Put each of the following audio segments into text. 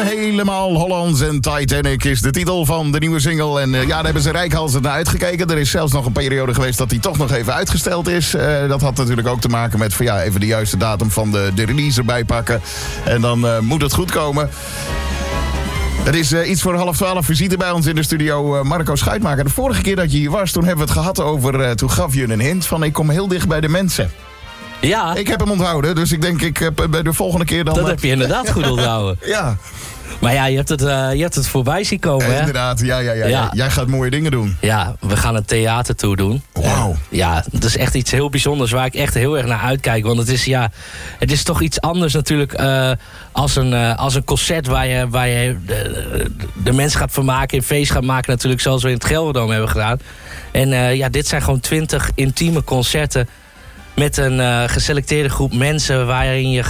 Helemaal Hollands en Titanic is de titel van de nieuwe single. En daar hebben ze reikhalzend naar uitgekeken. Er is zelfs nog een periode geweest dat die toch nog even uitgesteld is. Dat had natuurlijk ook te maken met even de juiste datum van de release erbij pakken. En dan moet het goed komen. Het is iets voor 11:30 visite bij ons in de studio, Marco Schuitmaker. De vorige keer dat je hier was, toen hebben we het gehad over... toen gaf je een hint van ik kom heel dicht bij de mensen. Ja. Ik heb hem onthouden, dus ik denk bij de volgende keer dan... Dat heb je inderdaad goed onthouden. Ja. Maar ja, je hebt het voorbij zien komen, hè? Inderdaad, ja. Jij gaat mooie dingen doen. Ja, we gaan een theatertour doen. Wauw. Ja, dat is echt iets heel bijzonders waar ik echt heel erg naar uitkijk. Want het is toch iets anders natuurlijk als een concert waar je de mensen gaat vermaken, een feest gaat maken natuurlijk, zoals we in het Gelderdoom hebben gedaan. En dit zijn gewoon 20 intieme concerten met een geselecteerde groep mensen waarin je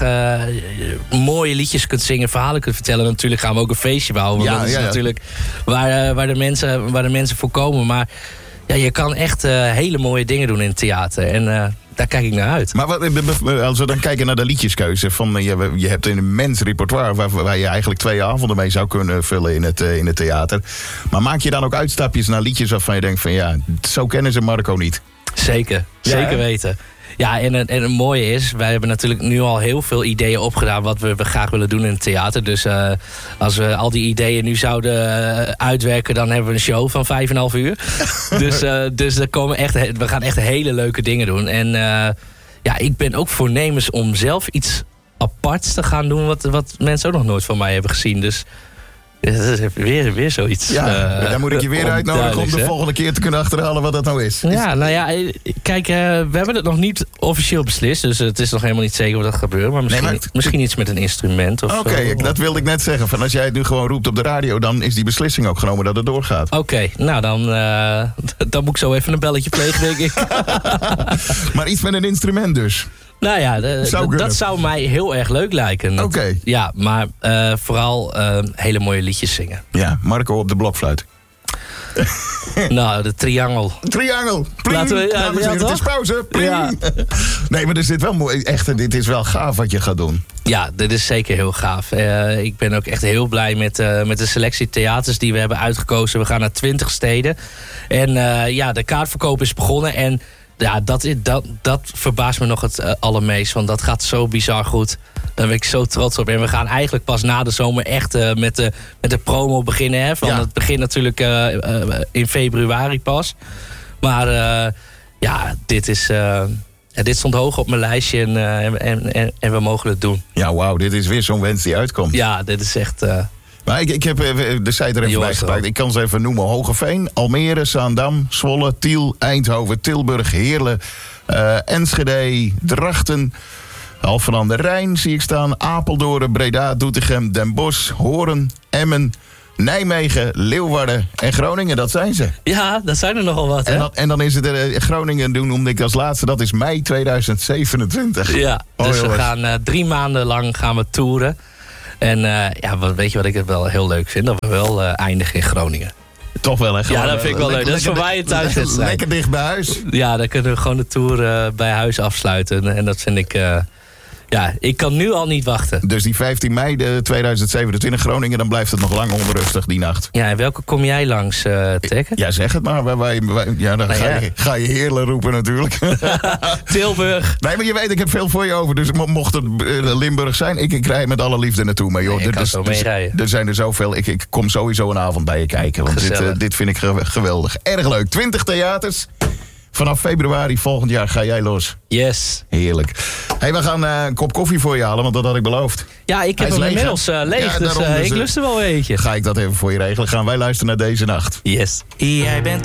mooie liedjes kunt zingen, verhalen kunt vertellen. Natuurlijk gaan we ook een feestje bouwen. Want dat is natuurlijk waar de mensen voor komen. Maar ja, je kan echt hele mooie dingen doen in het theater. En daar kijk ik naar uit. Maar als we dan kijken naar de liedjeskeuze. Je hebt een immens repertoire waar je eigenlijk 2 avonden mee zou kunnen vullen in het theater. Maar maak je dan ook uitstapjes naar liedjes waarvan je denkt van zo kennen ze Marco niet? Zeker weten. Ja, en het mooie is, wij hebben natuurlijk nu al heel veel ideeën opgedaan wat we graag willen doen in het theater. Dus als we al die ideeën nu zouden uitwerken, dan hebben we een show van 5,5 uur. Dus we gaan echt hele leuke dingen doen. En ik ben ook voornemens om zelf iets aparts te gaan doen wat mensen ook nog nooit van mij hebben gezien. Dus dat is weer zoiets. Ja, dan moet ik je weer uitnodigen om de volgende keer te kunnen achterhalen wat dat nou is. Ja, kijk, we hebben het nog niet officieel beslist. Dus het is nog helemaal niet zeker wat dat gebeurt. Maar misschien iets met een instrument. Oké, dat wilde ik net zeggen. Van als jij het nu gewoon roept op de radio, dan is die beslissing ook genomen dat het doorgaat. Oké, nou dan moet ik zo even een belletje plegen, denk ik. Maar iets met een instrument dus. Nou ja, dat zou mij heel erg leuk lijken. Oké. Ja, maar vooral hele mooie liedjes zingen. Ja, Marco op de blokfluit. Nou, de triangel. Triangel. Laten we, het is pauze. Ja. Nee, maar er zit wel mooi. Echt, dit is wel gaaf wat je gaat doen. Ja, dit is zeker heel gaaf. Ik ben ook echt heel blij met de selectie theaters die we hebben uitgekozen. We gaan naar 20 steden. En de kaartverkoop is begonnen. En ja, dat verbaast me nog het allermeest. Want dat gaat zo bizar goed. Daar ben ik zo trots op. En we gaan eigenlijk pas na de zomer echt met de promo beginnen. Hè? Het begint natuurlijk in februari pas. Maar dit stond hoog op mijn lijstje. En we mogen het doen. Ja, wauw. Dit is weer zo'n wens die uitkomt. Ja, dit is echt... Maar ik heb de site er even bij gepakt. Ik kan ze even noemen. Hogeveen, Almere, Zaandam, Zwolle, Tiel, Eindhoven, Tilburg, Heerlen, Enschede, Drachten, Alphen aan de Rijn zie ik staan, Apeldoorn, Breda, Doetinchem, Den Bosch, Hoorn, Emmen, Nijmegen, Leeuwarden en Groningen. Dat zijn ze. Ja, dat zijn er nogal wat, hè? En dan is het Groningen noemde ik als laatste. Dat is mei 2027. Ja, dus we gaan 3 maanden lang gaan we toeren. En weet je wat ik wel heel leuk vind? Dat we wel eindigen in Groningen. Toch wel, hè? Ja, dat vind ik wel leuk. Dat is voor mij een thuiswedstrijd. Lekker dicht bij huis. Ja, dan kunnen we gewoon de tour bij huis afsluiten. En dat vind ik... ik kan nu al niet wachten. Dus die 15 mei 2027 Groningen, dan blijft het nog lang onrustig die nacht. Ja, en welke kom jij langs, Tekken? Ja, zeg het maar. Ga je Heerlen roepen natuurlijk. Tilburg. Nee, maar je weet, ik heb veel voor je over. Dus mocht het Limburg zijn, ik rij met alle liefde naartoe. Maar joh, er zijn er zoveel. Ik kom sowieso een avond bij je kijken. Want dit vind ik geweldig. Erg leuk. 20 theaters. Vanaf februari volgend jaar ga jij los. Yes. Heerlijk. Hey, we gaan een kop koffie voor je halen, want dat had ik beloofd. Ja, ik heb hem inmiddels leeg, dus ik lust er wel een eentje. Ga ik dat even voor je regelen. Gaan wij luisteren naar Deze Nacht. Yes. Jij bent